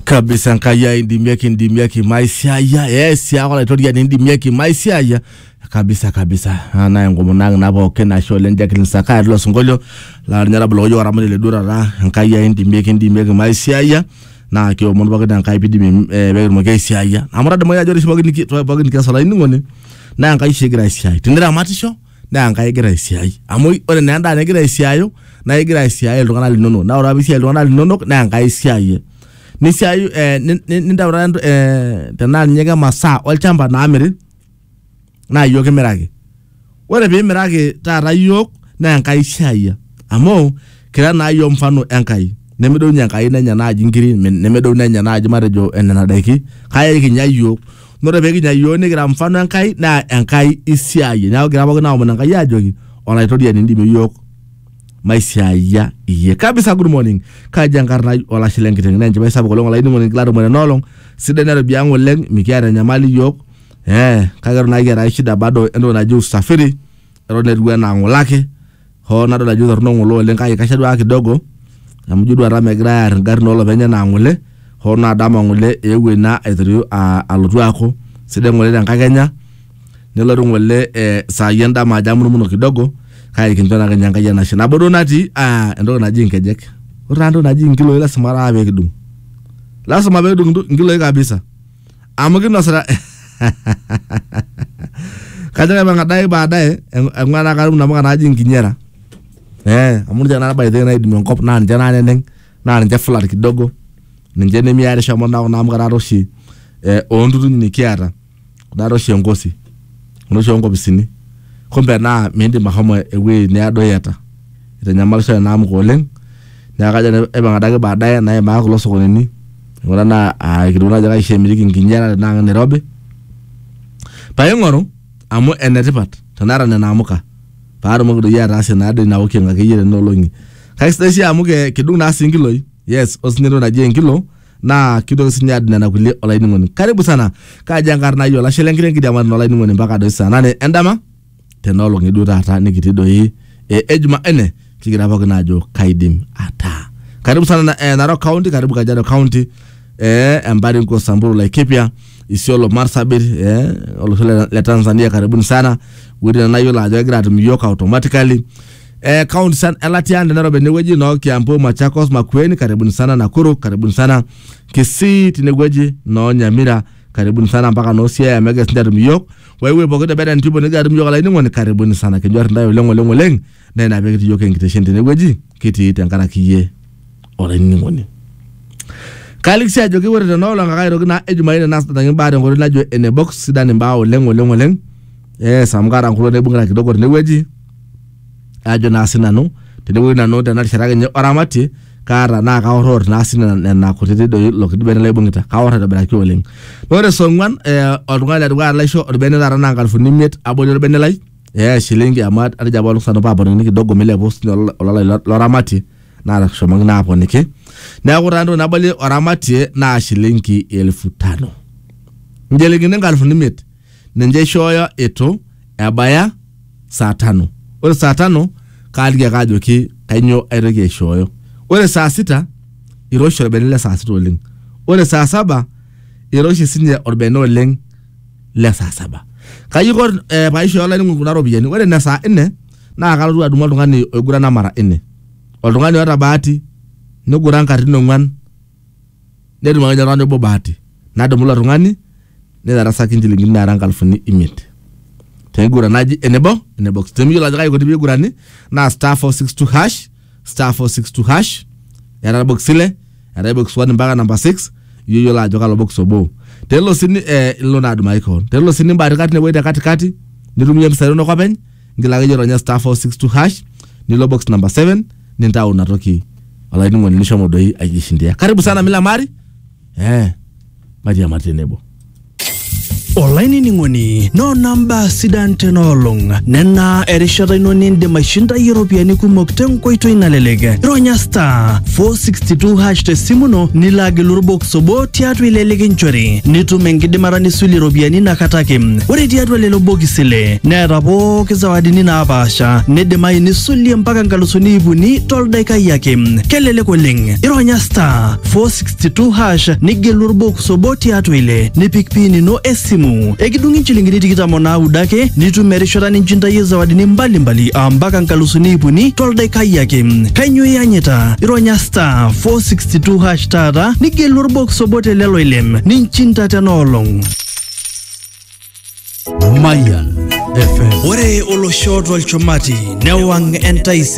Kabisa nkaya indimiaki maisiaya. Yes, ya wala itoria indimiaki maisiaya. Kabisa. Ana ngomo nang nabo kena shole njakili sakari lo sungolyo. La nyara bloyo waramani le dura ra. Nkaya indimiaki maisiaya. Na kiyo monu bagada nkai pidi begir mo isiaya. Amara de moya jori bagini ki bagini ki sala ngone. Na nkai shigira isiaya. Tindira matisho. Na nkai gira isiaya. Amoi ore nanda ne gira isiayo. Na gira isiaya lo kana linono. Na ora bisi lo kana linono na nkai isiaya. Nisiayu ninda urando tena nyega masa olchamba na amiri na yoke mirage wale bi mirage tara yok na enkai shaya amo kira na yo mfano enkai nemedo nyankai na nyana jingiri nemedo na nyana jimarejo enana daiki kaya ki nyayo no rebe ki nyayo ne gira mfano enkai na enkai isiaye na gira bago na omona enkai yajogi ona itodia ndi me yok maisiaya iye kabisa. Good morning kajangarna wala shilengiteng nanje bai sabu kolonga laini morning klaro mo nolong sidenero biango leng mikiara nyamali yok kagaro na gera shida bado endo na ju safiri ero ruwa na ngolake ho na do la ju torno ngolo leng kai kashadwa kidogo amjudu arame gra gar no lo benya na ngole ho na dama ngole ewe na etrio alotu ako siden ngole dan kagenya nelo ngole sa yenda majamu muno kidogo kai kinjona kanyanga yana shina bodo nati endo na jinke jek urando na jinkilo ila samara abe kidum la sama be dum ngilo kabisa amugi nosra kadanga banga dai baadaye ngwana karum na mga na jinkinyera amurja na ba idena idum nkop na njana neng na nje flat kidogo nje ne miare shamo na mga roshi ondu ni kiara na roshi ngosi no shongo bisini kombe na mendi mahamo ewe ne ado yata ita nyamalsha na amgoleng na kaja ebanga dage baadaye na ma ko loso ni ngora na kiduna jaga shemiri nginyara na Nairobi payengoro amo enetipat tanara na amuka paaro mo do yara se na de na okenga kiyere no longi kai stesi amuke kiduna singiloi yes osniro na jengilo na kido sinyad na kule olaini ngoni karibu sana kaja ngarna yo la shelengire ngidama no olaini ngoni mpaka do sana ne endama tenolo ngiduta ata nikitido hii ejuma ene kigira bako najo kaidim ata karibu sana na Narok County karibu Kajiado County Mbari nko Samburu Laikipia Isiolo Marsabit olosole la Tanzania karibu sana wiri na yo la jogra tumyoka automatically county san Elatia Nairobi neweji no Kiambu Machakos Makueni karibu sana Nakuru karibu sana Kisii tinegweji no Nyamira karibu sana mpaka no Siaya mega sindaru miyok wewe bogoda beda ntibo negaru miyok la ngone karibu sana kenjor ndayo lengo leng na ina begi yoke ngiteshe tinegweji kiti tangana kiye ora ngone kaliksi ajoge wore no la ngakairo na ejumaine nasta tangi baade ngore najo ene box sidane mbao lengo leng samgara ngulo ne bungra kidogo tinegweji ajo na sinanu tinegweji na no tana sharaga nye oramati kara na ka horor na sina na kutete do lokidi bene lay bungita ka horor da ki woleng wore songwan odunga la dwa la sho bene la na ngal fu nimet abonyo bene lay shilingi amat ada jabalo sano pa bono niki dogo mele post lo ramati na ra shomang na hapo niki na kurando na bali oramati na shilingi 1500 ngelingi ngal fu nimet nje shoyo eto abaya saa 5 ore saa 5 kalge kajo ki kanyo erege shoyo ore saa 6 irosho orbene saa 6 oleng ore saa 7 irosho sinye orbene oleng le saa 7 kayiko baisho ola ningu kuna robiyeni ore na saa 4 na akalu aduma lungani ogura na mara 4 olungani ora bahati nugura nkatino ngwan nedu maganya rando bo bahati na domula lungani ne darasa kinjilingi na rangalfuni imit tegura naji enebo temi la jaga ko tibi gura ni na star 462 hash star 462 hash yara box ile yara box 1 mpaka number 6 yoyo la joka lo box obo telo sini ilo na aduma icon telo sini mbari kati ne weta kati nirumye msaro no kwaben ngila gejoro nya star 462 hash ni lo box number 7 ninta unatoki wala ni ngoni nisho modoi ajishindia karibu sana mila mari maji ya matenebo Olaini ningoni no namba sidan tenolong nena erishata ino nindim aishinda European kumok tenkoitoi nalelek. Ronya star 462 hash te simuno nilagilur box obo tiatu ilelek inchori nitum enkidimata nisulie ropiani nakatake. Ore tiatu lelo bokisile neeta pooki zawadini naapasha nidimayu nisulie mpaka nkalusuni ipuni toldaikai yake. Kelelek oleng. Ironya star 462 hash nigilur box obo tiatu ile nipik pin ino esimu. Ekidungi nchilingini 29 ake nitum erishata ninchindaye zawadini mbalimbali mpaka nkalusuni ipuni toldaikai yake. Kainyo yanyeta ironya star 462 hash tata nigilur box obo telelo ilem ninchinda tenolong. Mayan FM. Ore oloshot olchumati newang entaise